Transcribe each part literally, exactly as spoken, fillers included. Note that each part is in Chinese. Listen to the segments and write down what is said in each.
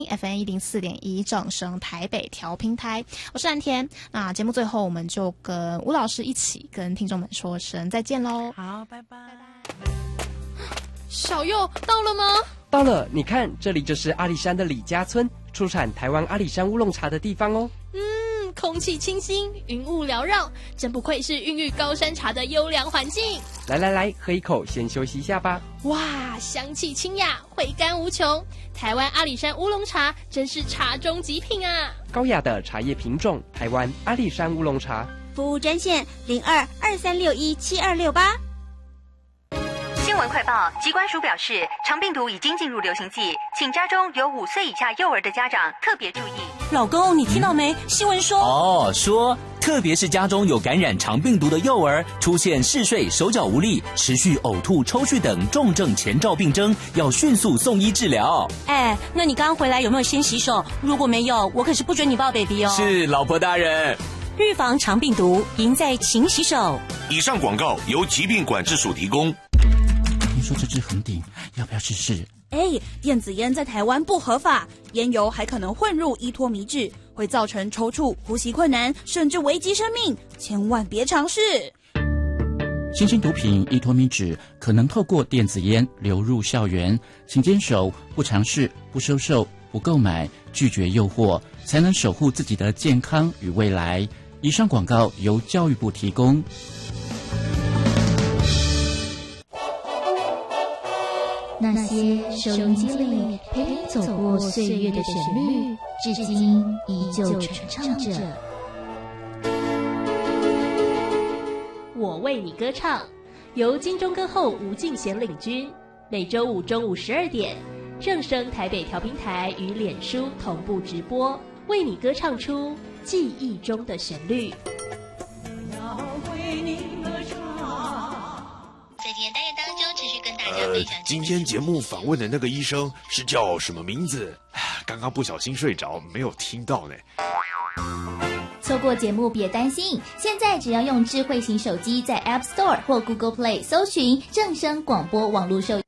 F M 一零四点一正声台北调频台，我是蓝天。那节目最后，我们就跟吴老师一起跟听众们说声再见喽。 好，拜拜。 小佑到了吗？ 到了，你看，这里就是阿里山的李家村，出产台湾阿里山乌龙茶的地方哦。 嗯，空气清新，云雾缭绕，真不愧是孕育高山茶的优良环境。 来来来，喝一口，先休息一下吧。 哇，香气清雅，回甘无穷。台湾阿里山乌龙茶真是茶中极品啊！ 高雅的茶叶品种，台湾阿里山乌龙茶。 服务专线零二二三六一七二六八。 新闻快报，疾管署表示，肠病毒已经进入流行季，请家中有五岁以下幼儿的家长特别注意。 老公，你听到没？新闻说哦，说特别是家中有感染肠病毒的幼儿，出现嗜睡、手脚无力、持续呕吐、抽搐等重症前兆病征，要迅速送医治疗。 哎，那你刚回来有没有先洗手？如果没有，我可是不准你抱 baby 哦。 是，老婆大人。 预防肠病毒，赢在勤洗手。 以上广告由疾病管制署提供。 听说这支红顶要不要试试？ 哎，电子烟在台湾不合法，烟油还可能混入依托醚质，会造成抽搐、呼吸困难，甚至危及生命，千万别尝试。 新兴毒品依托醚质可能透过电子烟流入校园，请坚守不尝试、不收受、不购买、拒绝诱惑，才能守护自己的健康与未来。以上广告由教育部提供。 那些收音机里陪你走过岁月的旋律，至今依旧传唱着。 我为你歌唱，由金钟歌后吴敬贤领军，每周五中午十二点，正声台北调频台与脸书同步直播，为你歌唱出记忆中的旋律。 在今天单元当中，持续跟大家分享。 呃，今天节目访问的那个医生是叫什么名字？刚刚不小心睡着，没有听到呢。 错过节目别担心，现在只要用智慧型手机在 App Store 或 Google Play 搜寻正声广播网络收。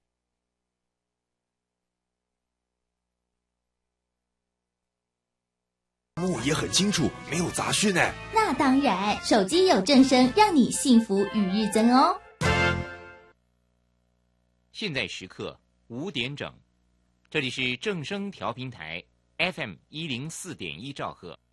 幕也很清楚，没有杂讯呢。 那当然，手机有正声，让你幸福与日增哦。 现在时刻五点整，这里是正声调频台 F M 一零四点一兆赫。